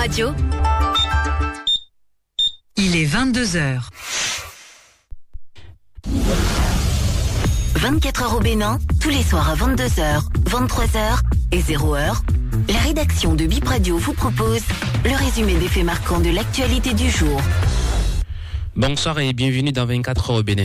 Radio. Il est 22h. 24 heures au Bénin, tous les soirs à 22h, 23h et 0h. La rédaction de Bip Radio vous propose le résumé des faits marquants de l'actualité du jour. Bonsoir et bienvenue dans 24 heures au Bénin.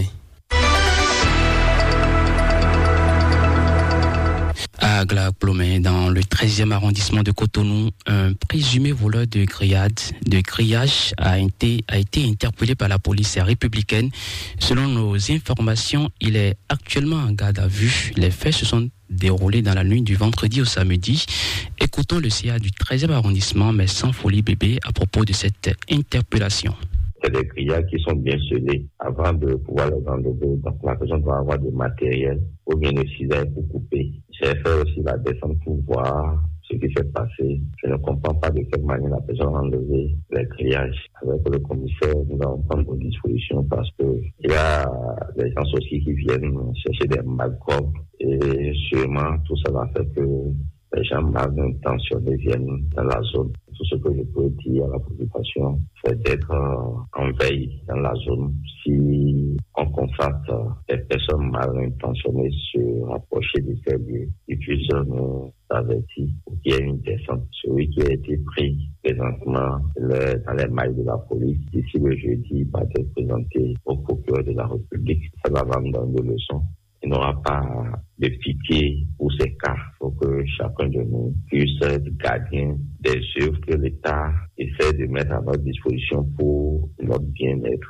À Glaclomé, dans le 13e arrondissement de Cotonou, un présumé voleur de grillage a été interpellé par la police républicaine. Selon nos informations, il est actuellement en garde à vue. Les faits se sont déroulés dans la nuit du vendredi au samedi. Écoutons le CA du 13e arrondissement, mais sans folie bébé, à propos de cette interpellation. C'est des grillages qui sont bien scellés avant de pouvoir les enlever. Donc la personne doit avoir du matériel ou bien le cisaille pour couper. J'ai fait aussi la descente pour voir ce qui s'est passé. Je ne comprends pas de quelle manière la personne a enlevé les grillages. Avec le commissaire, nous allons prendre nos dispositions parce que il y a des gens aussi qui viennent chercher des malcoms et sûrement tout ça va faire que les gens mal intentionnés viennent dans la zone. Tout ce que je peux dire à la population, c'est d'être en veille dans la zone. Si on constate des personnes mal intentionnées se rapprocher de ces lieux, il puisse nous avertir pour qu'il y ait une descente. Celui qui a été pris présentement dans les mailles de la police, d'ici le jeudi, va être présenté au procureur de la République. Ça va vraiment donner des leçons. Il n'aura pas de pitié pour ces cas. Il faut que chacun de nous puisse être gardien des œuvres que l'État essaie de mettre à notre disposition pour notre bien-être.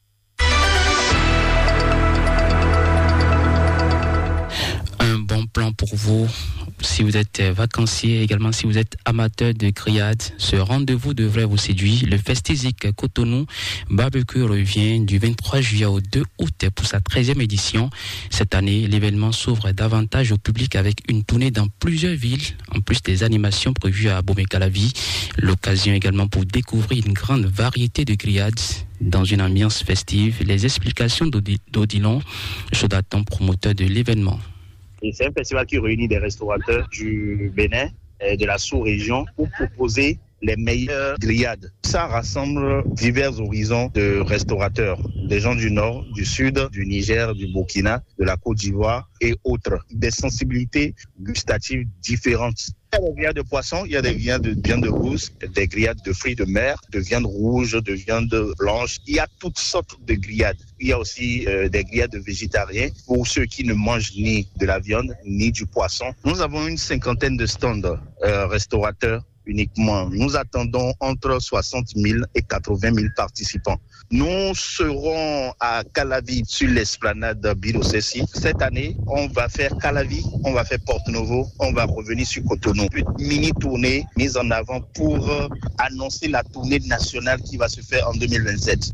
Un bon plan pour vous, si vous êtes vacancier, également si vous êtes amateur de grillades, ce rendez-vous devrait vous séduire. Le Festizik Cotonou Barbecue revient du 23 juillet au 2 août pour sa 13e édition. Cette année, l'événement s'ouvre davantage au public avec une tournée dans plusieurs villes, en plus des animations prévues à Bomé-Calavi. L'occasion également pour découvrir une grande variété de grillades dans une ambiance festive. Les explications d'Odilon Chodaton, promoteur de l'événement. Et c'est un festival qui réunit des restaurateurs du Bénin et de la sous-région pour proposer les meilleures grillades. Ça rassemble divers horizons de restaurateurs, des gens du nord, du sud, du Niger, du Burkina, de la Côte d'Ivoire et autres. Des sensibilités gustatives différentes. Il y a des grillades de poisson, il y a des grillades de viande rousse, des grillades de fruits de mer, de viande rouge, de viande blanche. Il y a toutes sortes de grillades. Il y a aussi des grillades végétariens pour ceux qui ne mangent ni de la viande ni du poisson. Nous avons une 50aine de stands restaurateurs uniquement. Nous attendons entre 60 000 et 80 000 participants. Nous serons à Calavi sur l'esplanade Birosessi. Cette année, on va faire Calavi, on va faire Porto-Novo, on va revenir sur Cotonou. Une mini-tournée mise en avant pour annoncer la tournée nationale qui va se faire en 2027.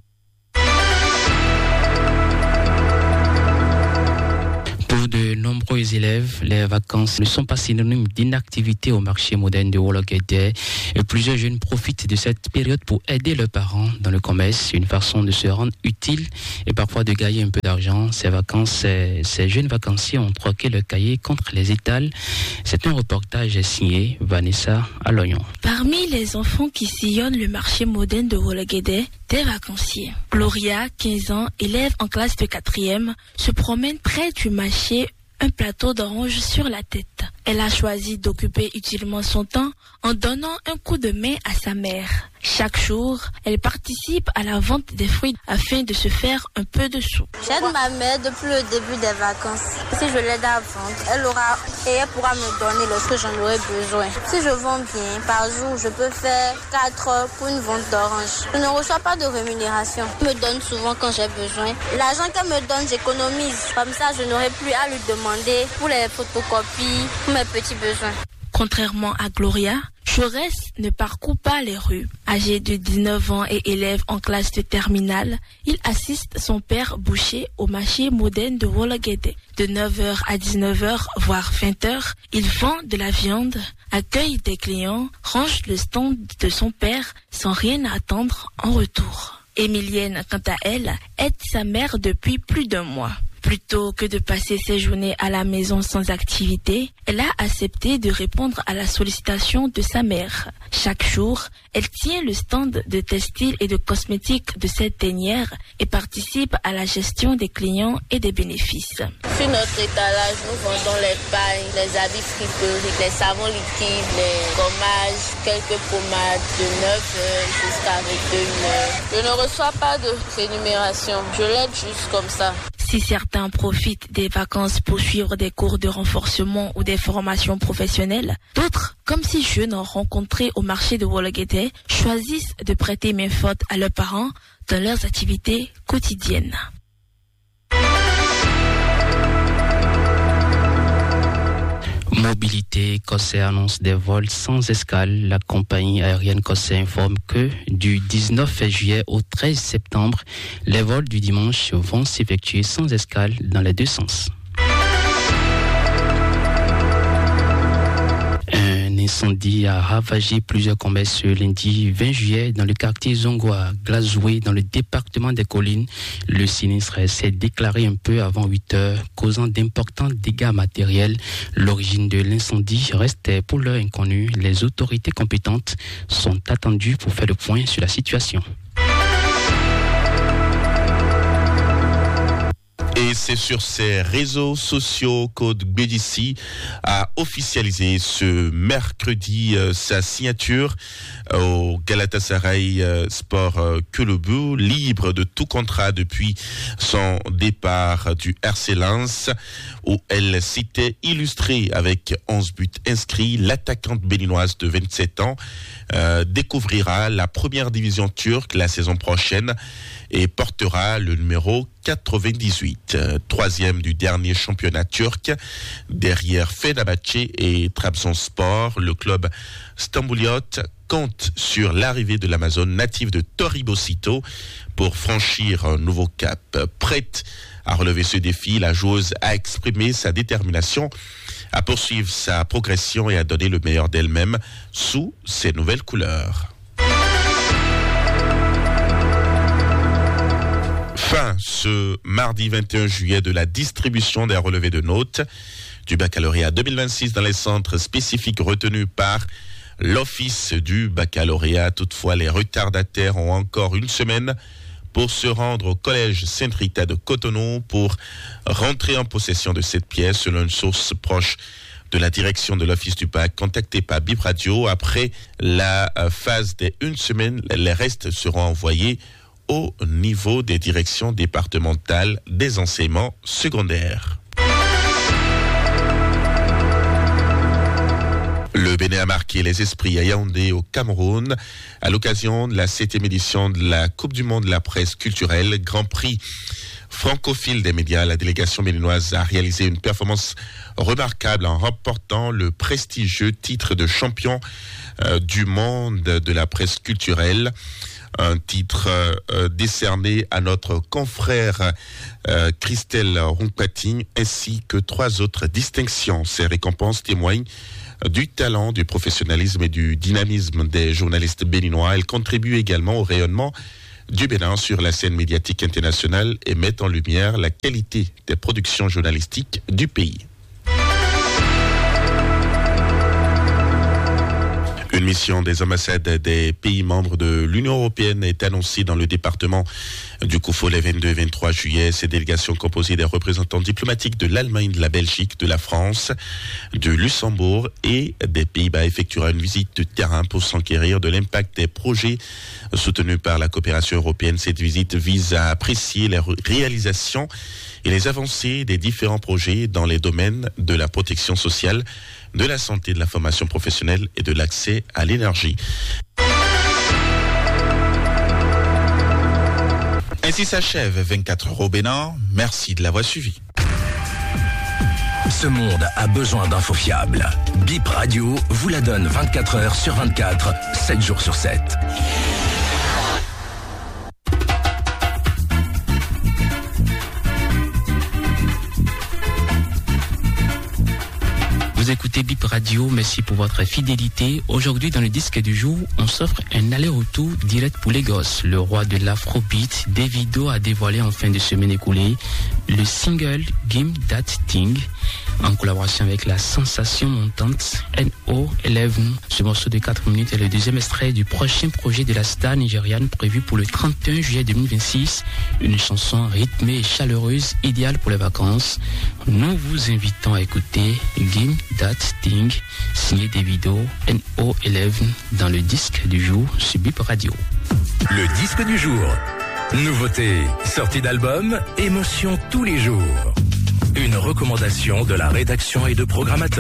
Pour de nombreux élèves, les vacances ne sont pas synonymes d'inactivité au marché moderne de Wologuédé. Et plusieurs jeunes profitent de cette période pour aider leurs parents dans le commerce, une façon de se rendre utile et parfois de gagner un peu d'argent. Ces jeunes vacanciers ont troqué leur cahier contre les étals. C'est un reportage signé Vanessa Aloyon. Parmi les enfants qui sillonnent le marché moderne de Wologuédé, des vacanciers. Gloria, 15 ans, élève en classe de 4e, se promène près du marché, un plateau d'orange sur la tête. Elle a choisi d'occuper utilement son temps en donnant un coup de main à sa mère. Chaque jour, elle participe à la vente des fruits afin de se faire un peu de sous. J'aide ma mère depuis le début des vacances. Si je l'aide à vendre, elle pourra me donner lorsque j'en aurai besoin. Si je vends bien, par jour, je peux faire 4 heures pour une vente d'orange. Je ne reçois pas de rémunération. Elle me donne souvent quand j'ai besoin. L'argent qu'elle me donne, j'économise. Comme ça, je n'aurai plus à lui demander pour les photocopies, pour mes petits besoins. Contrairement à Gloria, Jaurès ne parcourt pas les rues. Âgé de 19 ans et élève en classe de terminale, il assiste son père boucher au marché moderne de Wologuédé. De 9h à 19h, voire 20h, il vend de la viande, accueille des clients, range le stand de son père sans rien attendre en retour. Émilienne, quant à elle, aide sa mère depuis plus d'1 mois. Plutôt que de passer ses journées à la maison sans activité, elle a accepté de répondre à la sollicitation de sa mère. Chaque jour, elle tient le stand de textiles et de cosmétiques de cette dernière et participe à la gestion des clients et des bénéfices. Sur notre étalage, nous vendons les pailles, les habits friperiques, les savons liquides, les gommages, quelques pommades de 9h jusqu'à 21h. Je ne reçois pas de rémunération, je l'aide juste comme ça. Si certains profitent des vacances pour suivre des cours de renforcement ou des formations professionnelles, d'autres, comme ces jeunes rencontrés au marché de Wolloguété, choisissent de prêter main forte à leurs parents dans leurs activités quotidiennes. Mobilité, Cossé annonce des vols sans escale. La compagnie aérienne Cossé informe que du 19 juillet au 13 septembre, les vols du dimanche vont s'effectuer sans escale dans les deux sens. Un incendie a ravagé plusieurs commerces ce lundi 20 juillet dans le quartier Zongo à Glazoué, dans le département des Collines. Le sinistre s'est déclaré un peu avant 8 heures, causant d'importants dégâts matériels. L'origine de l'incendie reste pour l'heure inconnue. Les autorités compétentes sont attendues pour faire le point sur la situation. Et c'est sur ses réseaux sociaux qu'Aude Bédissi a officialisé ce mercredi sa signature au Galatasaray Sport Kulübü, libre de tout contrat depuis son départ du RC Lens, où elle s'était illustrée avec 11 buts inscrits. L'attaquante béninoise de 27 ans découvrira la première division turque la saison prochaine et portera le numéro 98, troisième du dernier championnat turc, derrière Fenerbahçe et Trabzonspor. Le club stambouliote compte sur l'arrivée de l'Amazone native de Toribosito pour franchir un nouveau cap. Prête à relever ce défi, la joueuse a exprimé sa détermination à poursuivre sa progression et à donner le meilleur d'elle-même sous ses nouvelles couleurs. Fin ce mardi 21 juillet de la distribution des relevés de notes du baccalauréat 2026 dans les centres spécifiques retenus par l'Office du baccalauréat. Toutefois, les retardataires ont encore une semaine pour se rendre au collège Sainte-Rita de Cotonou pour rentrer en possession de cette pièce, selon une source proche de la direction de l'Office du bac contactée par Bip Radio. Après la phase des une semaine, les restes seront envoyés au niveau des directions départementales des enseignements secondaires. Le Bénin a marqué les esprits à Yaoundé au Cameroun à l'occasion de la 7e édition de la Coupe du Monde de la presse culturelle, Grand Prix francophile des médias. La délégation béninoise a réalisé une performance remarquable en remportant le prestigieux titre de champion du monde de la presse culturelle. Un titre décerné à notre confrère Christelle Rompating, ainsi que 3 autres distinctions. Ces récompenses témoignent du talent, du professionnalisme et du dynamisme des journalistes béninois. Elles contribuent également au rayonnement du Bénin sur la scène médiatique internationale et mettent en lumière la qualité des productions journalistiques du pays. Une mission des ambassades des pays membres de l'Union européenne est annoncée dans le département du Koufo les 22 et 23 juillet. Ces délégations composées des représentants diplomatiques de l'Allemagne, de la Belgique, de la France, de Luxembourg et des Pays-Bas effectuera une visite de terrain pour s'enquérir de l'impact des projets soutenus par la coopération européenne. Cette visite vise à apprécier les réalisations et les avancées des différents projets dans les domaines de la protection sociale, de la santé, de la formation professionnelle et de l'accès à l'énergie. Ainsi s'achève 24 heures au Bénin. Merci de l'avoir suivi. Ce monde a besoin d'infos fiables. Bip Radio vous la donne 24 heures sur 24, 7 jours sur 7. Vous Vous écoutez Bip Radio, merci pour votre fidélité. Aujourd'hui, dans le disque du jour, on s'offre un aller-retour direct pour Lagos. Le roi de l'Afrobeat, Davido, a dévoilé en fin de semaine écoulée le single Gimme That Thing, en collaboration avec la sensation montante NO11. Ce morceau de 4 minutes est le deuxième extrait du prochain projet de la star nigériane prévu pour le 31 juillet 2026. Une chanson rythmée et chaleureuse, idéale pour les vacances. Nous vous invitons à écouter Gimme That Thing, signé Davido, NO11, dans le disque du jour sur Bip Radio. Le disque du jour. Nouveauté, sortie d'album, émotion tous les jours. Une recommandation de la rédaction et de programmateurs.